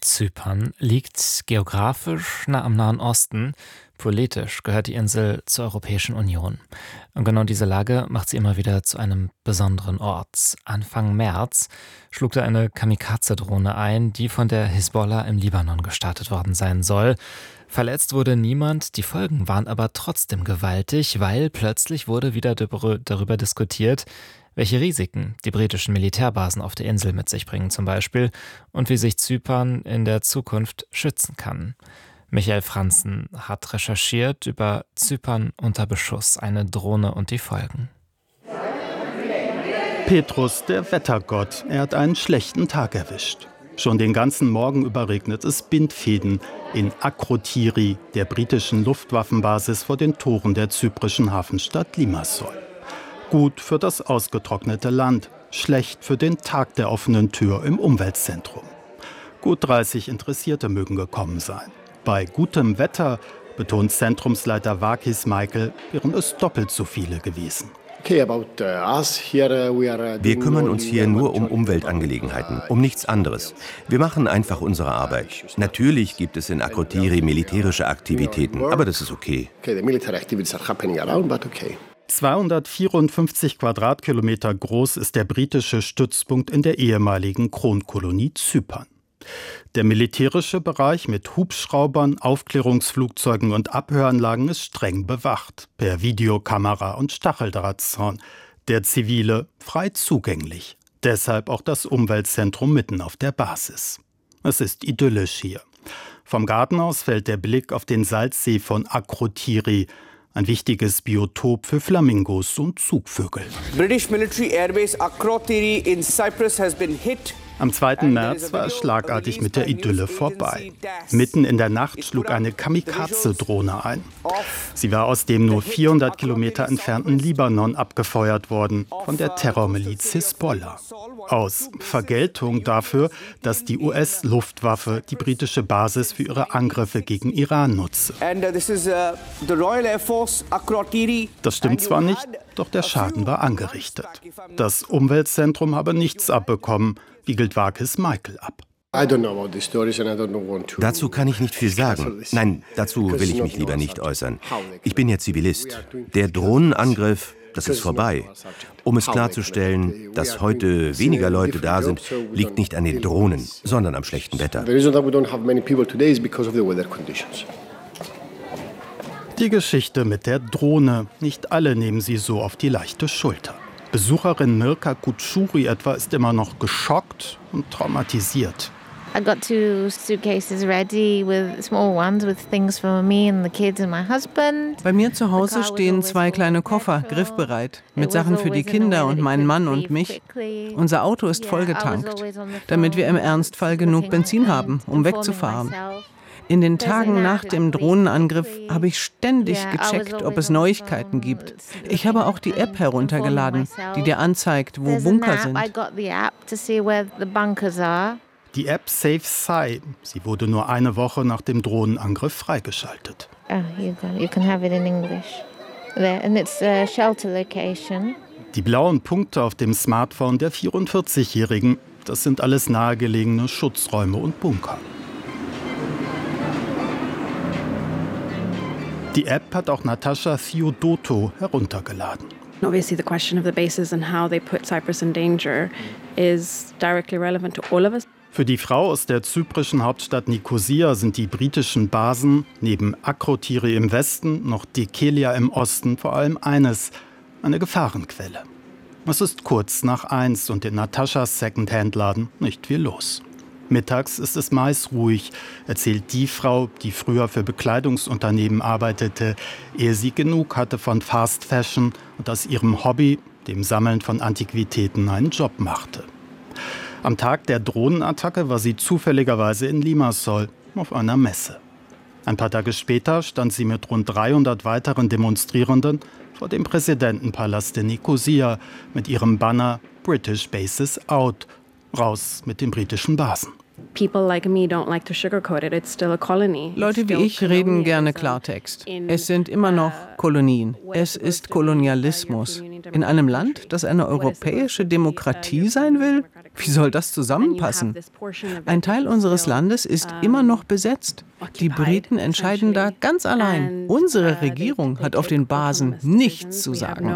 Zypern liegt geografisch nah am Nahen Osten. Politisch gehört die Insel zur Europäischen Union. Und genau diese Lage macht sie immer wieder zu einem besonderen Ort. Anfang März schlug da eine Kamikaze-Drohne ein, die von der Hisbollah im Libanon gestartet worden sein soll. Verletzt wurde niemand, die Folgen waren aber trotzdem gewaltig, weil plötzlich wurde wieder darüber diskutiert, welche Risiken die britischen Militärbasen auf der Insel mit sich bringen zum Beispiel und wie sich Zypern in der Zukunft schützen kann. Michael Franzen hat recherchiert über Zypern unter Beschuss, eine Drohne und die Folgen. Petrus, der Wettergott, er hat einen schlechten Tag erwischt. Schon den ganzen Morgen über regnet es Bindfäden in Akrotiri, der britischen Luftwaffenbasis vor den Toren der zyprischen Hafenstadt Limassol. Gut für das ausgetrocknete Land, schlecht für den Tag der offenen Tür im Umweltzentrum. Gut 30 Interessierte mögen gekommen sein. Bei gutem Wetter, betont Zentrumsleiter Vakis Michael, wären es doppelt so viele gewesen. Wir kümmern uns hier nur um Umweltangelegenheiten, um nichts anderes. Wir machen einfach unsere Arbeit. Natürlich gibt es in Akrotiri militärische Aktivitäten, aber das ist okay. 254 Quadratkilometer groß ist der britische Stützpunkt in der ehemaligen Kronkolonie Zypern. Der militärische Bereich mit Hubschraubern, Aufklärungsflugzeugen und Abhöranlagen ist streng bewacht, per Videokamera und Stacheldrahtzaun. Der zivile frei zugänglich. Deshalb auch das Umweltzentrum mitten auf der Basis. Es ist idyllisch hier. Vom Garten aus fällt der Blick auf den Salzsee von Akrotiri, ein wichtiges Biotop für Flamingos und Zugvögel. British military airbase Akrotiri in Cyprus has been hit. Am 2. März war es schlagartig mit der Idylle vorbei. Mitten in der Nacht schlug eine Kamikaze-Drohne ein. Sie war aus dem nur 400 Kilometer entfernten Libanon abgefeuert worden, von der Terrormiliz Hisbollah. Aus Vergeltung dafür, dass die US-Luftwaffe die britische Basis für ihre Angriffe gegen Iran nutze. Das stimmt zwar nicht, doch der Schaden war angerichtet. Das Umweltzentrum habe nichts abbekommen, wiegelt Vakis Michael ab. Dazu kann ich nicht viel sagen. Nein, dazu will ich mich lieber nicht äußern. Ich bin ja Zivilist. Der Drohnenangriff, das ist vorbei. Um es klarzustellen, dass heute weniger Leute da sind, liegt nicht an den Drohnen, sondern am schlechten Wetter. Die Geschichte mit der Drohne. Nicht alle nehmen sie so auf die leichte Schulter. Besucherin Mirka Kutschuri etwa ist immer noch geschockt und traumatisiert. I got 2 suitcases ready with small ones with things for me and the kids and my husband. Bei mir zu Hause stehen 2 kleine Koffer, griffbereit, mit Sachen für die Kinder und meinen Mann und mich. Unser Auto ist vollgetankt, damit wir im Ernstfall genug Benzin haben, um wegzufahren. In den Tagen nach dem Drohnenangriff habe ich ständig gecheckt, ob es Neuigkeiten gibt. Ich habe auch die App heruntergeladen, die dir anzeigt, wo Bunker sind. Die App Safe Sai, sie wurde nur eine Woche nach dem Drohnenangriff freigeschaltet. Die blauen Punkte auf dem Smartphone der 44-Jährigen, das sind alles nahegelegene Schutzräume und Bunker. Die App hat auch Natascha Theodotou heruntergeladen. Obviously, the question of the bases and how they put Cyprus in danger is directly relevant to all of us. Für die Frau aus der zyprischen Hauptstadt Nikosia sind die britischen Basen neben Akrotiri im Westen, noch Dekelia im Osten vor allem eines, eine Gefahrenquelle. Es ist kurz nach 1 und in Nataschas Secondhand-Laden nicht viel los. Mittags ist es meist ruhig, erzählt die Frau, die früher für Bekleidungsunternehmen arbeitete, ehe sie genug hatte von Fast Fashion und aus ihrem Hobby, dem Sammeln von Antiquitäten, einen Job machte. Am Tag der Drohnenattacke war sie zufälligerweise in Limassol auf einer Messe. Ein paar Tage später stand sie mit rund 300 weiteren Demonstrierenden vor dem Präsidentenpalast in Nikosia mit ihrem Banner British Bases Out, raus mit den britischen Basen. Leute wie ich reden gerne Klartext. Es sind immer noch Kolonien. Es ist Kolonialismus. In einem Land, das eine europäische Demokratie sein will? Wie soll das zusammenpassen? Ein Teil unseres Landes ist immer noch besetzt. Die Briten entscheiden da ganz allein. Unsere Regierung hat auf den Basen nichts zu sagen.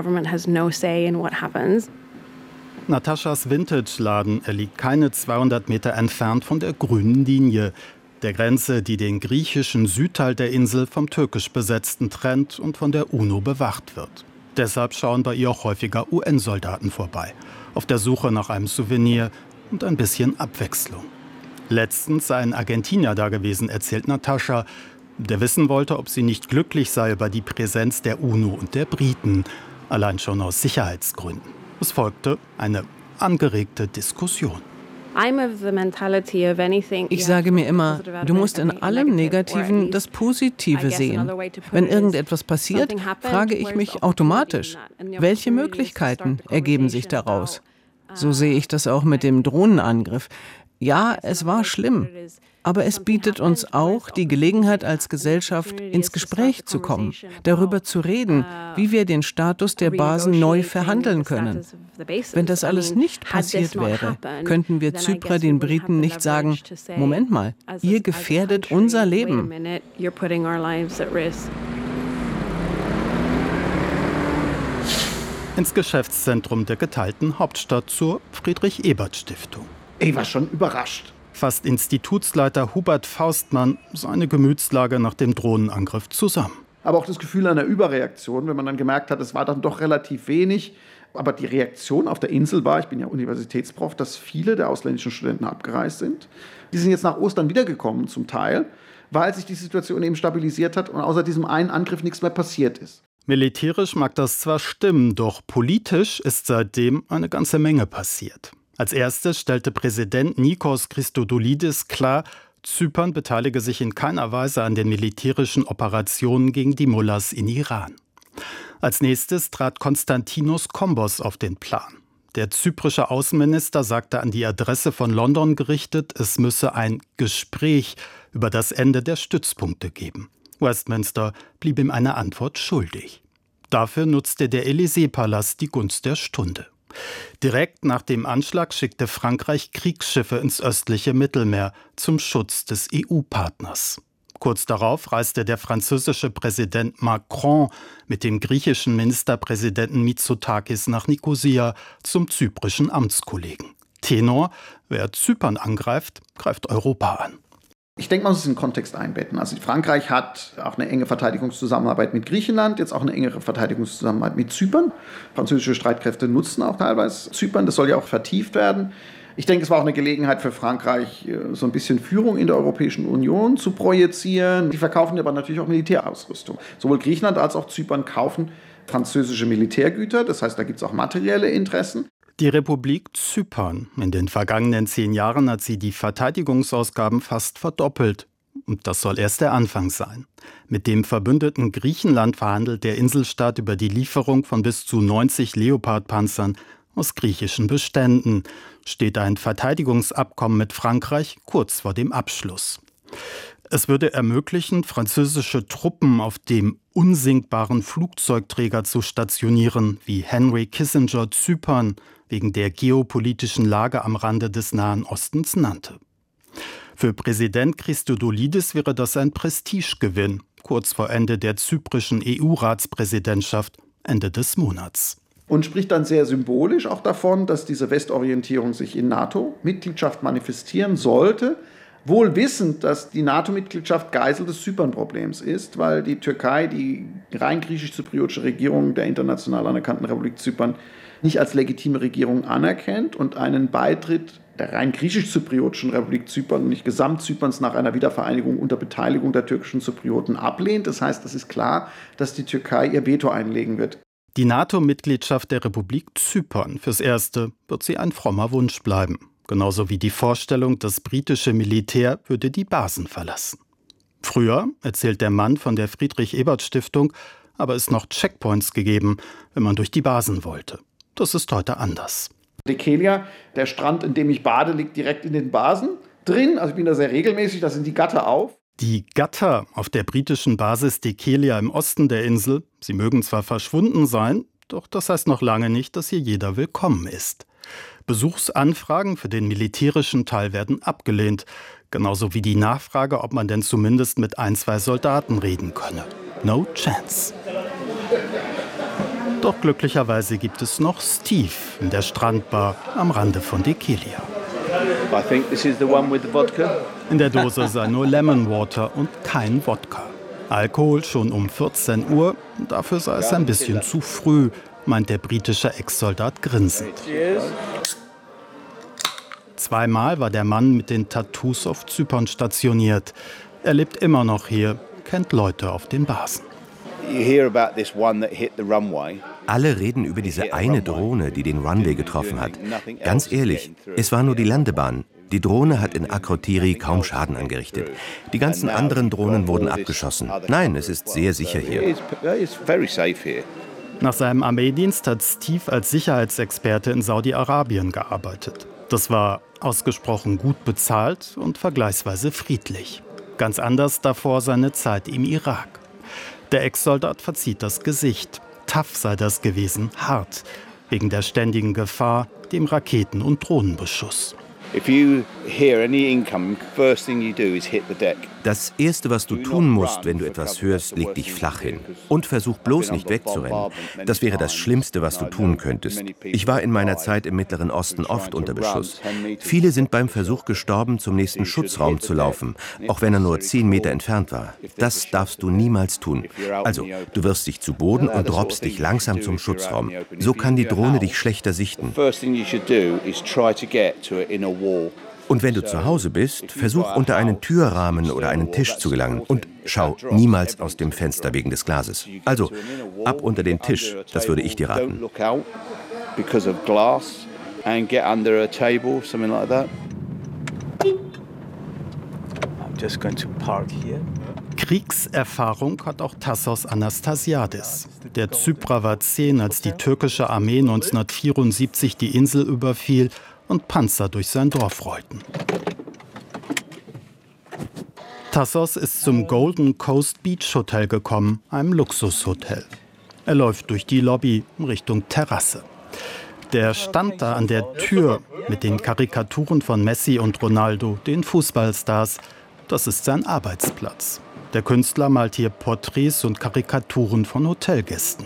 Nataschas Vintage-Laden, er liegt keine 200 Meter entfernt von der grünen Linie, der Grenze, die den griechischen Südteil der Insel vom türkisch besetzten trennt und von der UNO bewacht wird. Deshalb schauen bei ihr auch häufiger UN-Soldaten vorbei, auf der Suche nach einem Souvenir und ein bisschen Abwechslung. Letztens sei ein Argentinier da gewesen, erzählt Natascha, der wissen wollte, ob sie nicht glücklich sei über die Präsenz der UNO und der Briten, allein schon aus Sicherheitsgründen. Es folgte eine angeregte Diskussion. Ich sage mir immer, du musst in allem Negativen das Positive sehen. Wenn irgendetwas passiert, frage ich mich automatisch, welche Möglichkeiten ergeben sich daraus? So sehe ich das auch mit dem Drohnenangriff. Ja, es war schlimm, aber es bietet uns auch die Gelegenheit als Gesellschaft ins Gespräch zu kommen, darüber zu reden, wie wir den Status der Basen neu verhandeln können. Wenn das alles nicht passiert wäre, könnten wir Zyprer den Briten nicht sagen, Moment mal, ihr gefährdet unser Leben. Ins Geschäftszentrum der geteilten Hauptstadt zur Friedrich-Ebert-Stiftung. Ich war schon überrascht. Fasst Institutsleiter Hubert Faustmann seine Gemütslage nach dem Drohnenangriff zusammen. Aber auch das Gefühl einer Überreaktion, wenn man dann gemerkt hat, es war dann doch relativ wenig. Aber die Reaktion auf der Insel war, ich bin ja Universitätsprof, dass viele der ausländischen Studenten abgereist sind. Die sind jetzt nach Ostern wiedergekommen zum Teil, weil sich die Situation eben stabilisiert hat und außer diesem einen Angriff nichts mehr passiert ist. Militärisch mag das zwar stimmen, doch politisch ist seitdem eine ganze Menge passiert. Als erstes stellte Präsident Nikos Christodoulidis klar, Zypern beteilige sich in keiner Weise an den militärischen Operationen gegen die Mullahs in Iran. Als nächstes trat Konstantinos Kombos auf den Plan. Der zyprische Außenminister sagte an die Adresse von London gerichtet, es müsse ein Gespräch über das Ende der Stützpunkte geben. Westminster blieb ihm eine Antwort schuldig. Dafür nutzte der Élysée-Palast die Gunst der Stunde. Direkt nach dem Anschlag schickte Frankreich Kriegsschiffe ins östliche Mittelmeer zum Schutz des EU-Partners. Kurz darauf reiste der französische Präsident Macron mit dem griechischen Ministerpräsidenten Mitsotakis nach Nikosia zum zyprischen Amtskollegen. Tenor: Wer Zypern angreift, greift Europa an. Ich denke, man muss es in den Kontext einbetten. Also Frankreich hat auch eine enge Verteidigungszusammenarbeit mit Griechenland, jetzt auch eine engere Verteidigungszusammenarbeit mit Zypern. Französische Streitkräfte nutzen auch teilweise Zypern, das soll ja auch vertieft werden. Ich denke, es war auch eine Gelegenheit für Frankreich, so ein bisschen Führung in der Europäischen Union zu projizieren. Die verkaufen aber natürlich auch Militärausrüstung. Sowohl Griechenland als auch Zypern kaufen französische Militärgüter, das heißt, da gibt es auch materielle Interessen. Die Republik Zypern. In den vergangenen 10 Jahren hat sie die Verteidigungsausgaben fast verdoppelt. Und das soll erst der Anfang sein. Mit dem verbündeten Griechenland verhandelt der Inselstaat über die Lieferung von bis zu 90 Leopard-Panzern aus griechischen Beständen. Steht ein Verteidigungsabkommen mit Frankreich kurz vor dem Abschluss. Es würde ermöglichen, französische Truppen auf dem unsinkbaren Flugzeugträger zu stationieren, wie Henry Kissinger Zypern wegen der geopolitischen Lage am Rande des Nahen Ostens nannte. Für Präsident Christodoulidis wäre das ein Prestigegewinn, kurz vor Ende der zyprischen EU-Ratspräsidentschaft Ende des Monats. Und spricht dann sehr symbolisch auch davon, dass diese Westorientierung sich in NATO-Mitgliedschaft manifestieren sollte, wohl wissend, dass die NATO-Mitgliedschaft Geisel des Zypern-Problems ist, weil die Türkei die rein griechisch-zypriotische Regierung der international anerkannten Republik Zypern nicht als legitime Regierung anerkennt und einen Beitritt der rein griechisch-zypriotischen Republik Zypern und nicht Gesamtzyperns nach einer Wiedervereinigung unter Beteiligung der türkischen Zyprioten ablehnt. Das heißt, es ist klar, dass die Türkei ihr Veto einlegen wird. Die NATO-Mitgliedschaft der Republik Zypern, fürs Erste, wird sie ein frommer Wunsch bleiben. Genauso wie die Vorstellung, das britische Militär würde die Basen verlassen. Früher, erzählt der Mann von der Friedrich-Ebert-Stiftung, habe es noch Checkpoints gegeben, wenn man durch die Basen wollte. Das ist heute anders. Dekelia, der Strand, in dem ich bade, liegt direkt in den Basen drin. Also ich bin da sehr regelmäßig, da sind die Gatter auf. Die Gatter auf der britischen Basis Dekelia im Osten der Insel, sie mögen zwar verschwunden sein, doch das heißt noch lange nicht, dass hier jeder willkommen ist. Besuchsanfragen für den militärischen Teil werden abgelehnt. Genauso wie die Nachfrage, ob man denn zumindest mit 1, 2 Soldaten reden könne. No chance. Doch glücklicherweise gibt es noch Steve in der Strandbar am Rande von Dekelia. I think this is the one with the vodka. In der Dose sei nur Lemon Water und kein Wodka. Alkohol schon um 14 Uhr, dafür sei es ein bisschen zu früh, meint der britische Ex-Soldat grinsend. Zweimal war der Mann mit den Tattoos auf Zypern stationiert. Er lebt immer noch hier, kennt Leute auf den Basen. Alle reden über diese eine Drohne, die den Runway getroffen hat. Ganz ehrlich, es war nur die Landebahn. Die Drohne hat in Akrotiri kaum Schaden angerichtet. Die ganzen anderen Drohnen wurden abgeschossen. Nein, es ist sehr sicher hier. Nach seinem Armeedienst hat Steve als Sicherheitsexperte in Saudi-Arabien gearbeitet. Das war ausgesprochen gut bezahlt und vergleichsweise friedlich. Ganz anders davor seine Zeit im Irak. Der Ex-Soldat verzieht das Gesicht. Tough sei das gewesen, hart, wegen der ständigen Gefahr, dem Raketen- und Drohnenbeschuss. Das Erste, was du tun musst, wenn du etwas hörst, leg dich flach hin. Und versuch bloß nicht wegzurennen. Das wäre das Schlimmste, was du tun könntest. Ich war in meiner Zeit im Mittleren Osten oft unter Beschuss. Viele sind beim Versuch gestorben, zum nächsten Schutzraum zu laufen, auch wenn er nur 10 Meter entfernt war. Das darfst du niemals tun. Also, du wirfst dich zu Boden und robbst dich langsam zum Schutzraum. So kann die Drohne dich schlechter sichten. Und wenn du zu Hause bist, versuch unter einen Türrahmen oder einen Tisch zu gelangen und schau niemals aus dem Fenster wegen des Glases. Also ab unter den Tisch, das würde ich dir raten. Kriegserfahrung hat auch Tassos Anastasiadis. Der Zyprer war 10, als die türkische Armee 1974 die Insel überfiel und Panzer durch sein Dorf rollten. Tassos ist zum Golden Coast Beach Hotel gekommen, einem Luxushotel. Er läuft durch die Lobby Richtung Terrasse. Der stand da an der Tür mit den Karikaturen von Messi und Ronaldo, den Fußballstars. Das ist sein Arbeitsplatz. Der Künstler malt hier Porträts und Karikaturen von Hotelgästen.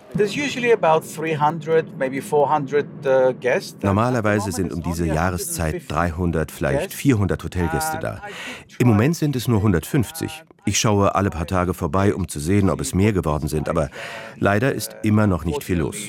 Normalerweise sind um diese Jahreszeit 300, vielleicht 400 Hotelgäste da. Im Moment sind es nur 150. Ich schaue alle paar Tage vorbei, um zu sehen, ob es mehr geworden sind, aber leider ist immer noch nicht viel los.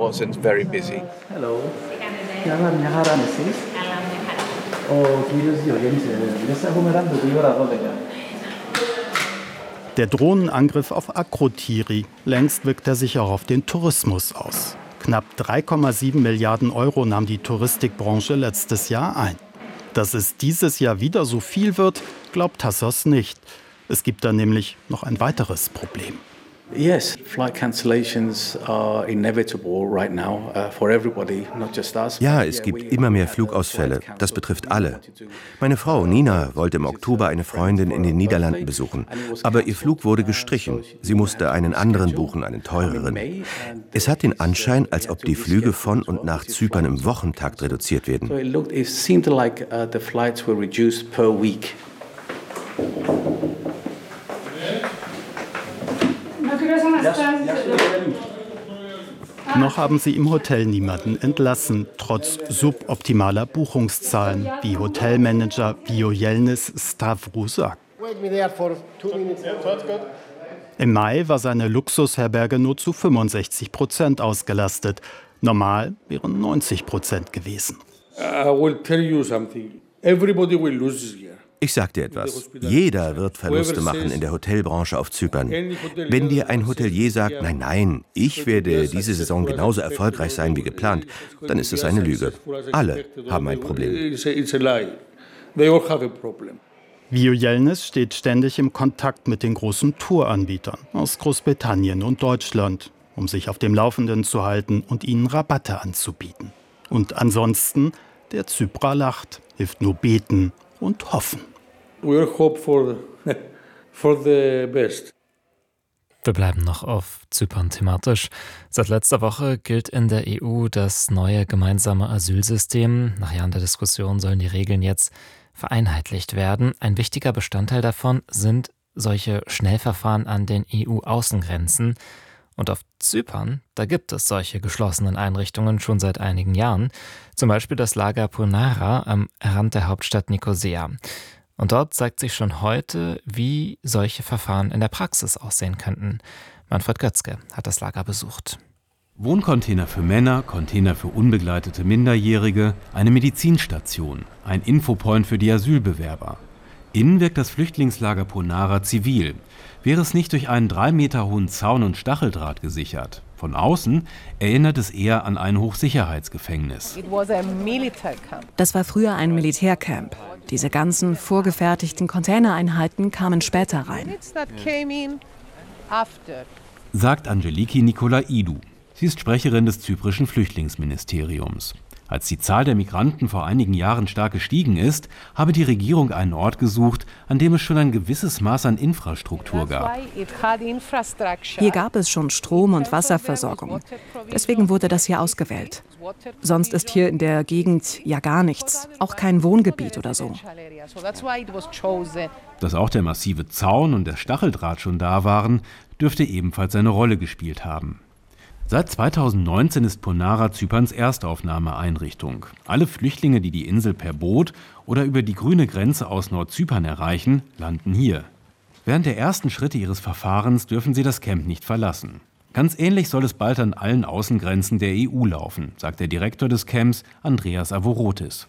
Der Drohnenangriff auf Akrotiri, längst wirkt er sich auch auf den Tourismus aus. Knapp 3,7 Milliarden Euro nahm die Touristikbranche letztes Jahr ein. Dass es dieses Jahr wieder so viel wird, glaubt Tassos nicht. Es gibt da nämlich noch ein weiteres Problem. Yes, flight cancellations are inevitable right now for everybody, not just us. Ja, es gibt immer mehr Flugausfälle. Das betrifft alle. Meine Frau Nina wollte im Oktober eine Freundin in den Niederlanden besuchen. Aber ihr Flug wurde gestrichen. Sie musste einen anderen buchen, einen teureren. Es hat den Anschein, als ob die Flüge von und nach Zypern im Wochentakt reduziert werden. So it seemed like the flights were reduced per week. Noch haben sie im Hotel niemanden entlassen, trotz suboptimaler Buchungszahlen, wie Hotelmanager Viojelnis Stavru sagt. Im Mai war seine Luxusherberge nur zu 65% ausgelastet. Normal wären 90% gewesen. Ich sag dir etwas. Jeder wird Verluste machen in der Hotelbranche auf Zypern. Wenn dir ein Hotelier sagt, nein, ich werde diese Saison genauso erfolgreich sein wie geplant, dann ist es eine Lüge. Alle haben ein Problem. Viojelnis steht ständig im Kontakt mit den großen Touranbietern aus Großbritannien und Deutschland, um sich auf dem Laufenden zu halten und ihnen Rabatte anzubieten. Und ansonsten, der Zyprer lacht, hilft nur beten und hoffen. We hope for the best. Wir bleiben noch auf Zypern thematisch. Seit letzter Woche gilt in der EU das neue gemeinsame Asylsystem. Nach Jahren der Diskussion sollen die Regeln jetzt vereinheitlicht werden. Ein wichtiger Bestandteil davon sind solche Schnellverfahren an den EU-Außengrenzen. Und auf Zypern, da gibt es solche geschlossenen Einrichtungen schon seit einigen Jahren. Zum Beispiel das Lager Pounara am Rand der Hauptstadt Nikosia. Und dort zeigt sich schon heute, wie solche Verfahren in der Praxis aussehen könnten. Manfred Götzke hat das Lager besucht. Wohncontainer für Männer, Container für unbegleitete Minderjährige, eine Medizinstation, ein Infopoint für die Asylbewerber. Innen wirkt das Flüchtlingslager Pounara zivil. Wäre es nicht durch einen 3 Meter hohen Zaun und Stacheldraht gesichert. Von außen erinnert es eher an ein Hochsicherheitsgefängnis. Das war früher ein Militärcamp. Diese ganzen vorgefertigten Containereinheiten kamen später rein. Sagt Angeliki Nikolaidou. Sie ist Sprecherin des zyprischen Flüchtlingsministeriums. Als die Zahl der Migranten vor einigen Jahren stark gestiegen ist, habe die Regierung einen Ort gesucht, an dem es schon ein gewisses Maß an Infrastruktur gab. Hier gab es schon Strom- und Wasserversorgung. Deswegen wurde das hier ausgewählt. Sonst ist hier in der Gegend ja gar nichts, auch kein Wohngebiet oder so. Dass auch der massive Zaun und der Stacheldraht schon da waren, dürfte ebenfalls eine Rolle gespielt haben. Seit 2019 ist Pounara Zyperns Erstaufnahmeeinrichtung. Alle Flüchtlinge, die die Insel per Boot oder über die grüne Grenze aus Nordzypern erreichen, landen hier. Während der ersten Schritte ihres Verfahrens dürfen sie das Camp nicht verlassen. Ganz ähnlich soll es bald an allen Außengrenzen der EU laufen, sagt der Direktor des Camps, Andreas Avorotis.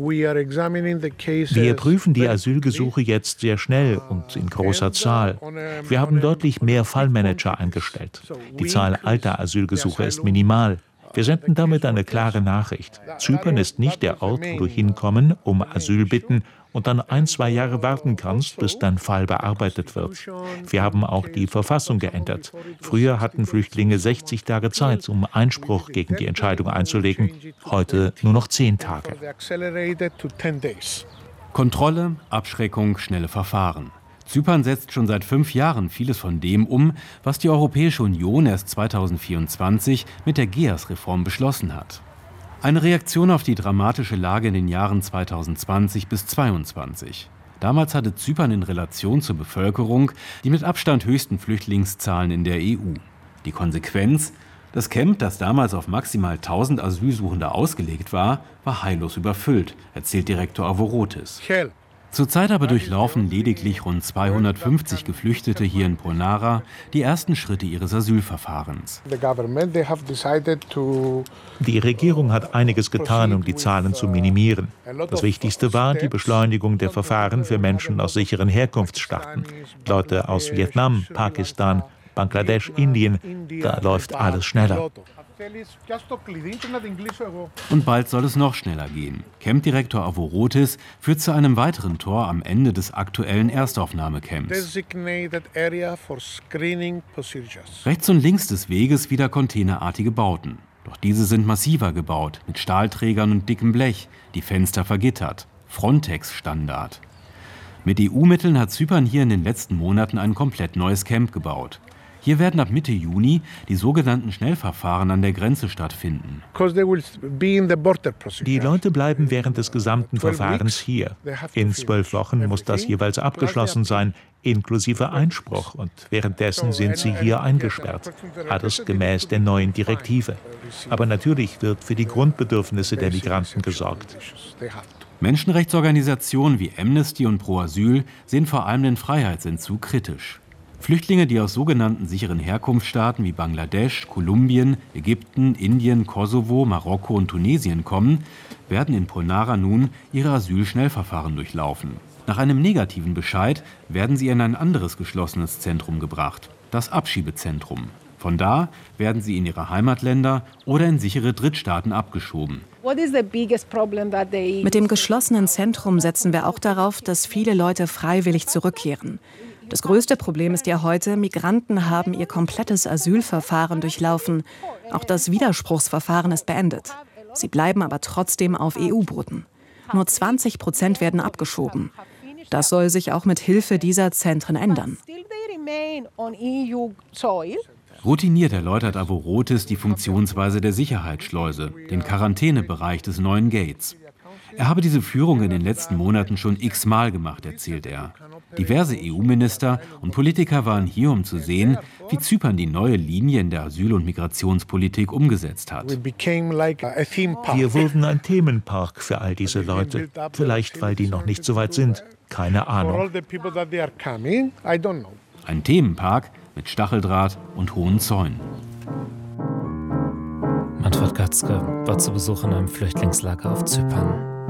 Wir prüfen die Asylgesuche jetzt sehr schnell und in großer Zahl. Wir haben deutlich mehr Fallmanager eingestellt. Die Zahl alter Asylgesuche ist minimal. Wir senden damit eine klare Nachricht. Zypern ist nicht der Ort, wo du hinkommen, um Asyl bitten und dann 1-2 Jahre warten kannst, bis dein Fall bearbeitet wird. Wir haben auch die Verfassung geändert. Früher hatten Flüchtlinge 60 Tage Zeit, um Einspruch gegen die Entscheidung einzulegen. Heute nur noch 10 Tage. Kontrolle, Abschreckung, schnelle Verfahren. Zypern setzt schon seit 5 Jahren vieles von dem um, was die Europäische Union erst 2024 mit der GEAS-Reform beschlossen hat. Eine Reaktion auf die dramatische Lage in den Jahren 2020 bis 2022. Damals hatte Zypern in Relation zur Bevölkerung die mit Abstand höchsten Flüchtlingszahlen in der EU. Die Konsequenz? Das Camp, das damals auf maximal 1000 Asylsuchende ausgelegt war, war heillos überfüllt, erzählt Direktor Avorotis. Zurzeit aber durchlaufen lediglich rund 250 Geflüchtete hier in Pounara die ersten Schritte ihres Asylverfahrens. Die Regierung hat einiges getan, um die Zahlen zu minimieren. Das Wichtigste war die Beschleunigung der Verfahren für Menschen aus sicheren Herkunftsstaaten. Leute aus Vietnam, Pakistan, Bangladesch, Indien, da läuft alles schneller. Und bald soll es noch schneller gehen. Campdirektor Avorotis führt zu einem weiteren Tor am Ende des aktuellen Erstaufnahmecamps. Rechts und links des Weges wieder containerartige Bauten. Doch diese sind massiver gebaut, mit Stahlträgern und dickem Blech, die Fenster vergittert. Frontex-Standard. Mit EU-Mitteln hat Zypern hier in den letzten Monaten ein komplett neues Camp gebaut. Hier werden ab Mitte Juni die sogenannten Schnellverfahren an der Grenze stattfinden. Die Leute bleiben während des gesamten Verfahrens hier. In 12 Wochen muss das jeweils abgeschlossen sein, inklusive Einspruch. Und währenddessen sind sie hier eingesperrt. Alles gemäß der neuen Direktive. Aber natürlich wird für die Grundbedürfnisse der Migranten gesorgt. Menschenrechtsorganisationen wie Amnesty und Pro Asyl sehen vor allem den Freiheitsentzug kritisch. Flüchtlinge, die aus sogenannten sicheren Herkunftsstaaten wie Bangladesch, Kolumbien, Ägypten, Indien, Kosovo, Marokko und Tunesien kommen, werden in Pounara nun ihre Asylschnellverfahren durchlaufen. Nach einem negativen Bescheid werden sie in ein anderes geschlossenes Zentrum gebracht, das Abschiebezentrum. Von da werden sie in ihre Heimatländer oder in sichere Drittstaaten abgeschoben. Mit dem geschlossenen Zentrum setzen wir auch darauf, dass viele Leute freiwillig zurückkehren. Das größte Problem ist ja heute, Migranten haben ihr komplettes Asylverfahren durchlaufen. Auch das Widerspruchsverfahren ist beendet. Sie bleiben aber trotzdem auf EU-Booten. Nur 20% werden abgeschoben. Das soll sich auch mit Hilfe dieser Zentren ändern. Routiniert erläutert Avorotis die Funktionsweise der Sicherheitsschleuse, den Quarantänebereich des neuen Gates. Er habe diese Führung in den letzten Monaten schon x-mal gemacht, erzählt er. Diverse EU-Minister und Politiker waren hier, um zu sehen, wie Zypern die neue Linie in der Asyl- und Migrationspolitik umgesetzt hat. Wir wurden ein Themenpark für all diese Leute. Vielleicht, weil die noch nicht so weit sind. Keine Ahnung. Ein Themenpark mit Stacheldraht und hohen Zäunen. Manfred Götzke war zu Besuch in einem Flüchtlingslager auf Zypern.